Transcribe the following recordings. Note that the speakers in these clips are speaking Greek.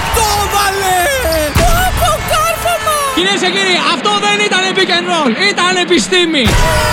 Το βάλε! Από κάρφωμα! Κυρίες και κύριοι, αυτό δεν ήταν pick and roll, ήταν επιστήμη!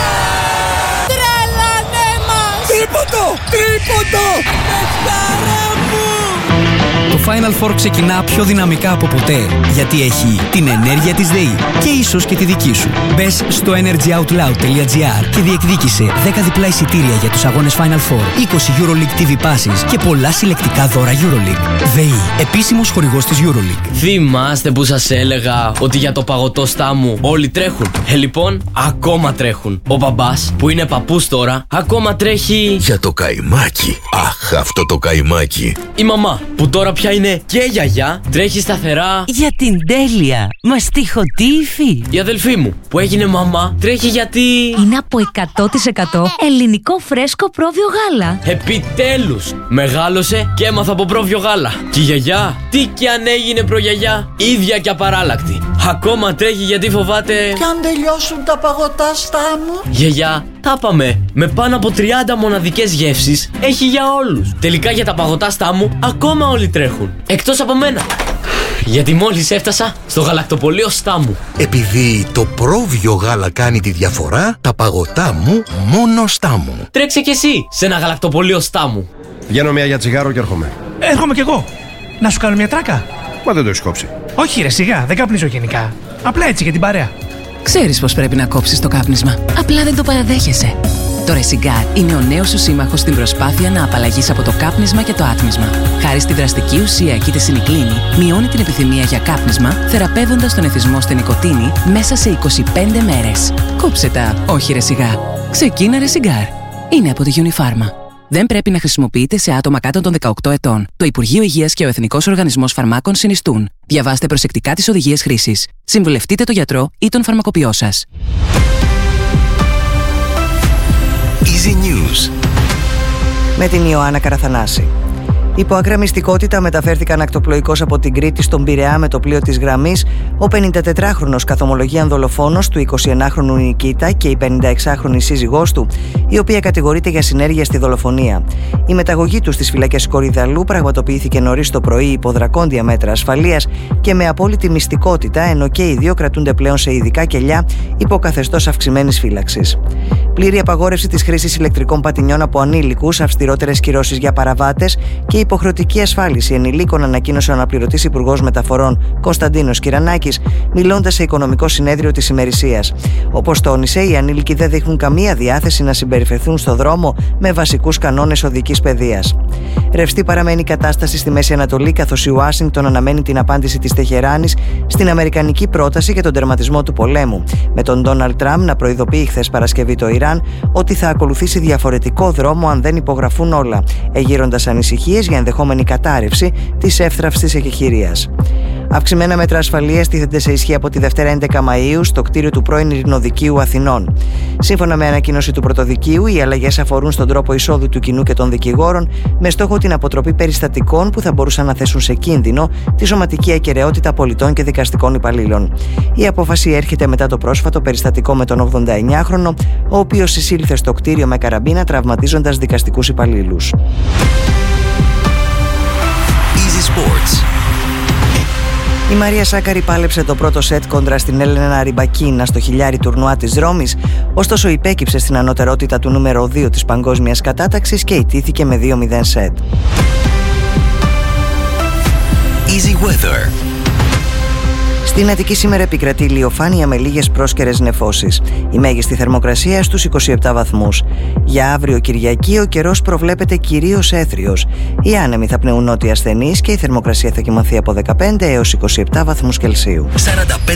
Τρέλανε μας! Τρίποντο! Πεχτάρα μου! Το Final Four ξεκινά πιο δυναμικά από ποτέ, γιατί έχει την ενέργεια της ΔΕΗ και ίσως και τη δική σου. Μπες στο energyoutloud.gr και διεκδίκησε 10 διπλά εισιτήρια για τους αγώνες Final Four, 20 EuroLeague TV passes και πολλά συλλεκτικά δώρα EuroLeague. ΔΕΗ, επίσημος χορηγός της EuroLeague. Θυμάστε που σας έλεγα ότι για το παγωτό στάμου όλοι τρέχουν? Λοιπόν, ακόμα τρέχουν. Ο μπαμπάς, που είναι παππούς τώρα, ακόμα τρέχει για το καϊμάκι. Αχ, αυτό το καϊμάκι. Η μαμά, που τώρα πια είναι και γιαγιά, τρέχει σταθερά για την τέλεια μαστιχωτή υφή. Η αδελφή μου, που έγινε μαμά, τρέχει γιατί είναι από 100% ελληνικό φρέσκο πρόβιο γάλα. Επιτέλους, μεγάλωσε και έμαθα από πρόβιο γάλα. Και η γιαγιά, τι κι αν έγινε προγιαγιά, ίδια και απαράλλακτη. Ακόμα τρέχει γιατί φοβάται κι αν τελειώσουν τα παγωτά στάμου. Γιαγιά, τα είπαμε, με πάνω από 30 μοναδικές γεύσεις έχει για όλους. Τελικά για τα παγωτά στάμου ακόμα όλοι τρέχουν, εκτός από μένα, γιατί μόλις έφτασα στο γαλακτοπωλείο Στάμου. Επειδή το πρόβιο γάλα κάνει τη διαφορά, τα παγωτά μου μόνο Στάμου. Τρέξε κι εσύ σε ένα γαλακτοπωλείο Στάμου. Βγαίνω μία για τσιγάρο και έρχομαι. Έρχομαι κι εγώ. Να σου κάνω μια τράκα? Μα δεν το έχεις κόψει. Όχι ρε, σιγά, δεν καπνίζω γενικά. Απλά έτσι για την παρέα. Ξέρεις πως πρέπει να κόψεις το κάπνισμα, απλά δεν το παραδέχεσαι. Το Resigar είναι ο νέος σου σύμμαχος στην προσπάθεια να απαλλαγείς από το κάπνισμα και το άτμισμα. Χάρη στη δραστική ουσία εκειτεσινικλίνη, μειώνει την επιθυμία για κάπνισμα, θεραπεύοντας τον εθισμό στη νοικοτήνη μέσα σε 25 μέρες. Κόψε τα, όχι Resigar. Ξεκίνα Resigar. Είναι από τη Unifarma. Δεν πρέπει να χρησιμοποιείται σε άτομα κάτω των 18 ετών. Το Υπουργείο Υγείας και ο Εθνικός Οργανισμός Φαρμάκων συνιστούν. Διαβάστε προσεκτικά τις οδηγίες χρήσης. Συμβουλευτείτε τον γιατρό ή τον φαρμακοποιό σας. Easy News με την Ιωάννα Καραθανάση. Υπό ακραμιστικότητα μεταφέρθηκαν ακτοπλοϊκώς από την Κρήτη στον Πειραιά με το πλοίο της γραμμής ο 54χρονος καθομολογίαν δολοφόνος του 21χρονου Νικήτα και η 56χρονη σύζυγός του, η οποία κατηγορείται για συνέργεια στη δολοφονία. Η μεταγωγή του στις φυλακές Κορυδαλού πραγματοποιήθηκε νωρίς το πρωί υπό δρακόντια μέτρα ασφαλείας και με απόλυτη μυστικότητα, ενώ και οι δύο κρατούνται πλέον σε ειδικά κελιά υπό καθεστώς αυξημένης φύλαξης. Πλήρη απαγόρευση της χρήσης ηλεκτρικών πατινιών από ανήλικους, αυστηρότερες κυρώσεις για παραβάτες και υποχρεωτική ασφάλιση ενηλίκων, ανακοίνωσε ο αναπληρωτής Υπουργός Μεταφορών Κωνσταντίνος Κυρανάκης, μιλώντας σε οικονομικό συνέδριο της ημερησίας. Όπως τόνισε, οι ανήλικοι δεν δείχνουν καμία διάθεση να συμπεριφερθούν στο δρόμο με βασικούς κανόνες οδικής παιδείας. Ρευστή παραμένει η κατάσταση στη Μέση Ανατολή, καθώς η Ουάσιγκτον αναμένει την απάντηση της Τεχεράνης στην αμερικανική πρόταση για τον τερματισμό του πολέμου, με τον Ντόναλντ Τραμπ να προειδοποιεί χθες Παρασκευή το Ιράν ότι θα ακολουθήσει διαφορετικό δρόμο αν δεν υπογραφούν όλα, εγείροντας ανησυχίες για ενδεχόμενη κατάρρευση της εύθραυστης εκεχηρίας. Αυξημένα μέτρα ασφαλείας τίθενται σε ισχύ από τη Δευτέρα 11 Μαΐου στο κτίριο του πρώην Ειρηνοδικείου Αθηνών. Σύμφωνα με ανακοίνωση του Πρωτοδικείου, οι αλλαγές αφορούν στον τρόπο εισόδου του κοινού και των δικηγόρων, με στόχο την αποτροπή περιστατικών που θα μπορούσαν να θέσουν σε κίνδυνο τη σωματική ακεραιότητα πολιτών και δικαστικών υπαλλήλων. Η απόφαση έρχεται μετά το πρόσφατο περιστατικό με τον 89χρονο, ο οποίος εισήλθε στο κτίριο με καραμπίνα, τραυματίζοντας δικαστικούς υπαλλήλους. Easy Sports. Η Μαρία Σάκαρη πάλεψε το πρώτο σετ κόντρα στην Έλενα Ριμπακίνα στο χιλιάρι τουρνουά της Ρώμης, ωστόσο υπέκυψε στην ανωτερότητα του νούμερο 2 της παγκόσμιας κατάταξης και ιτήθηκε με 2-0 σετ. Easy Weather. Στην Αττική σήμερα επικρατεί ηλιοφάνεια με λίγες πρόσκαιρες νεφώσεις. Η μέγιστη θερμοκρασία στους 27 βαθμούς. Για αύριο Κυριακή ο καιρός προβλέπεται κυρίως έθριος. Οι άνεμοι θα πνεούν νότια ασθενείς και η θερμοκρασία θα κοιμανθεί από 15 έως 27 βαθμούς Κελσίου. 45